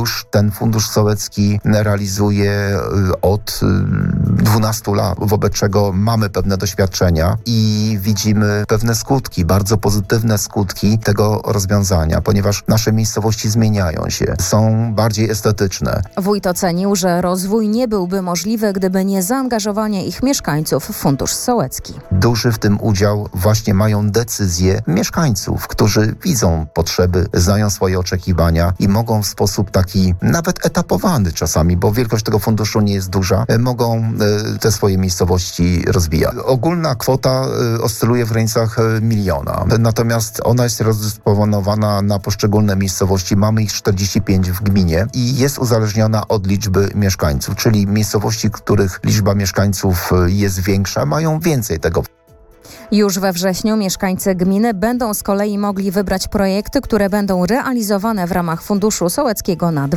już ten Fundusz Sołecki realizuje od 12 lat, wobec czego mamy pewne doświadczenia i widzimy pewne skutki, bardzo pozytywne skutki tego rozwiązania, ponieważ nasze miejscowości zmieniają się, są bardziej estetyczne. Wójt ocenił, że rozwój nie byłby możliwy, gdyby nie zaangażowanie ich mieszkańców w Fundusz Sołecki. Duży w tym udział właśnie mają decyzje mieszkańców, którzy widzą potrzeby, znają swoje oczekiwania i mogą w sposób taki nawet etapowany czasami, bo wielkość tego funduszu nie jest duża, mogą te swoje miejscowości rozwijać. Ogólna kwota oscyluje w granicach 1 miliona, natomiast ona jest rozdysponowana na poszczególne miejscowości. Mamy ich 45 w gminie i jest uzależniona od liczby mieszkańców, czyli miejscowości, których liczba mieszkańców jest większa, mają więcej tego. Już we wrześniu mieszkańcy gminy będą z kolei mogli wybrać projekty, które będą realizowane w ramach Funduszu Sołeckiego na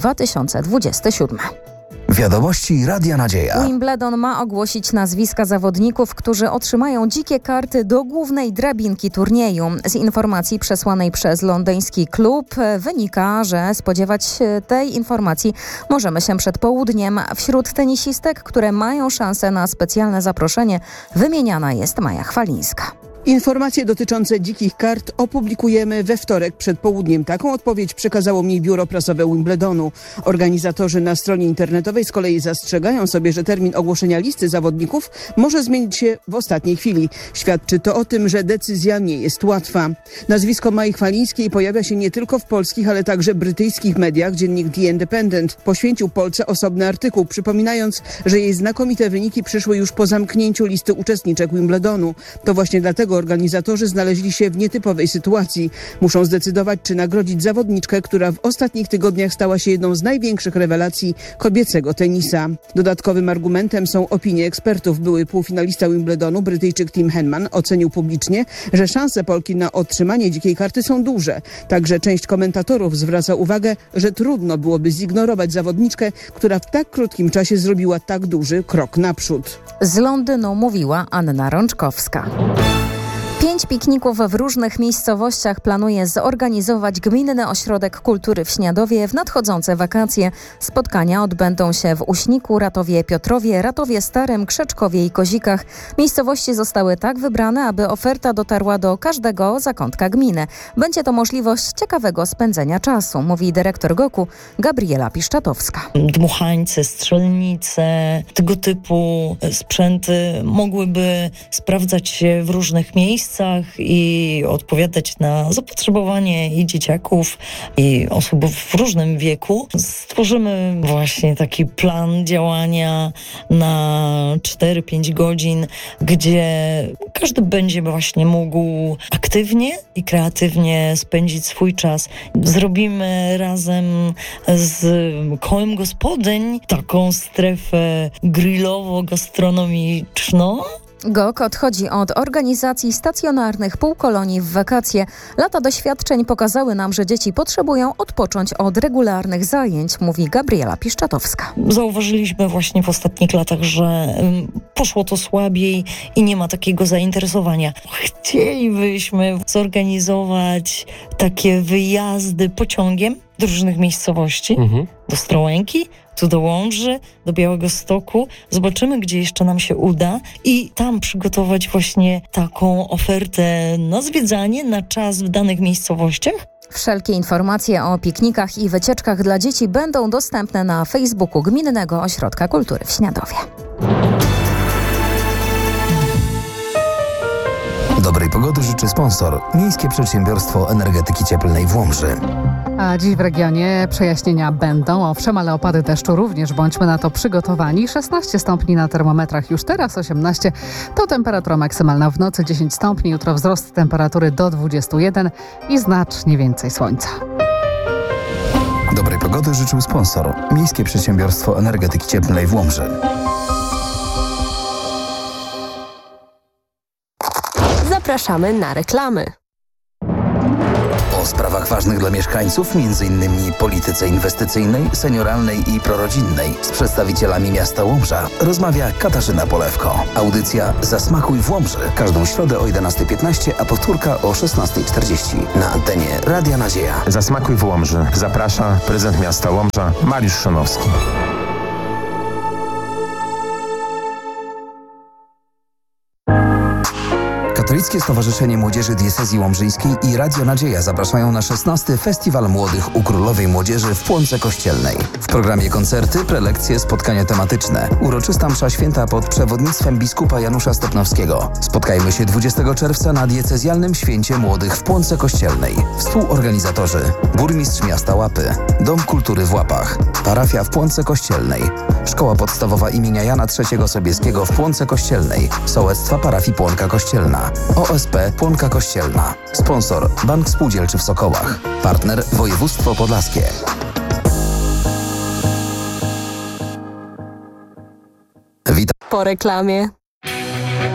2027. Wiadomości Radia Nadzieja. Wimbledon ma ogłosić nazwiska zawodników, którzy otrzymają dzikie karty do głównej drabinki turnieju. Z informacji przesłanej przez londyński klub wynika, że spodziewać się tej informacji możemy się przed południem. Wśród tenisistek, które mają szansę na specjalne zaproszenie, wymieniana jest Maja Chwalińska. Informacje dotyczące dzikich kart opublikujemy we wtorek przed południem. Taką odpowiedź przekazało mi biuro prasowe Wimbledonu. Organizatorzy na stronie internetowej z kolei zastrzegają sobie, że termin ogłoszenia listy zawodników może zmienić się w ostatniej chwili. Świadczy to o tym, że decyzja nie jest łatwa. Nazwisko Mai Chwalińskiej pojawia się nie tylko w polskich, ale także brytyjskich mediach. Dziennik The Independent poświęcił Polsce osobny artykuł, przypominając, że jej znakomite wyniki przyszły już po zamknięciu listy uczestniczek Wimbledonu. To właśnie dlatego organizatorzy znaleźli się w nietypowej sytuacji. Muszą zdecydować, czy nagrodzić zawodniczkę, która w ostatnich tygodniach stała się jedną z największych rewelacji kobiecego tenisa. Dodatkowym argumentem są opinie ekspertów. Były półfinalista Wimbledonu, Brytyjczyk Tim Henman, ocenił publicznie, że szanse Polki na otrzymanie dzikiej karty są duże. Także część komentatorów zwraca uwagę, że trudno byłoby zignorować zawodniczkę, która w tak krótkim czasie zrobiła tak duży krok naprzód. Z Londynu mówiła Anna Rączkowska. 5 pikników w różnych miejscowościach planuje zorganizować Gminny Ośrodek Kultury w Śniadowie w nadchodzące wakacje. Spotkania odbędą się w Uśniku, Ratowie Piotrowie, Ratowie Starym, Krzeczkowie i Kozikach. Miejscowości zostały tak wybrane, aby oferta dotarła do każdego zakątka gminy. Będzie to możliwość ciekawego spędzenia czasu, mówi dyrektor GOK-u Gabriela Piszczatowska. Dmuchańce, strzelnice, tego typu sprzęty mogłyby sprawdzać się w różnych miejscach i odpowiadać na zapotrzebowanie i dzieciaków, i osób w różnym wieku. Stworzymy właśnie taki plan działania na 4-5 godzin, gdzie każdy będzie właśnie mógł aktywnie i kreatywnie spędzić swój czas. Zrobimy razem z kołem gospodyń taką strefę grillowo-gastronomiczną. GOK odchodzi od organizacji stacjonarnych półkolonii w wakacje. Lata doświadczeń pokazały nam, że dzieci potrzebują odpocząć od regularnych zajęć, mówi Gabriela Piszczatowska. Zauważyliśmy właśnie w ostatnich latach, że poszło to słabiej i nie ma takiego zainteresowania. Chcielibyśmy zorganizować takie wyjazdy pociągiem do różnych miejscowości, do Ostrołęki, tu do Łomży, do Białegostoku. Zobaczymy, gdzie jeszcze nam się uda i tam przygotować właśnie taką ofertę na zwiedzanie, na czas w danych miejscowościach. Wszelkie informacje o piknikach i wycieczkach dla dzieci będą dostępne na Facebooku Gminnego Ośrodka Kultury w Śniadowie. Dobrej pogody życzy sponsor. Miejskie Przedsiębiorstwo Energetyki Cieplnej w Łomży. A dziś w regionie przejaśnienia będą, owszem, ale opady deszczu również. Bądźmy na to przygotowani. 16 stopni na termometrach już teraz, 18 to temperatura maksymalna w nocy, 10 stopni. Jutro wzrost temperatury do 21 i znacznie więcej słońca. Dobrej pogody życzył sponsor. Miejskie Przedsiębiorstwo Energetyki Cieplnej w Łomży. Zapraszamy na reklamy. O sprawach ważnych dla mieszkańców, m.in. polityce inwestycyjnej, senioralnej i prorodzinnej, z przedstawicielami miasta Łomża rozmawia Katarzyna Polewko. Audycja Zasmakuj w Łomży. Każdą środę o 11:15, a powtórka o 16:40 na antenie Radia Nadzieja. Zasmakuj w Łomży. Zaprasza prezydent miasta Łomża Mariusz Szonowski. Katolickie Stowarzyszenie Młodzieży Diecezji Łomżyńskiej i Radio Nadzieja zapraszają na 16. Festiwal Młodych u Królowej Młodzieży w Płonce Kościelnej. W programie koncerty, prelekcje, spotkania tematyczne. Uroczysta msza święta pod przewodnictwem biskupa Janusza Stopnowskiego. Spotkajmy się 20 czerwca na diecezjalnym święcie młodych w Płonce Kościelnej. Współorganizatorzy: burmistrz miasta Łapy, Dom Kultury w Łapach, parafia w Płonce Kościelnej, Szkoła Podstawowa imienia Jana III Sobieskiego w Płonce Kościelnej, sołectwa parafii Płonka Kościelna, OSP Płonka Kościelna. Sponsor: Bank Spółdzielczy w Sokołach. Partner: Województwo Podlaskie. Po reklamie.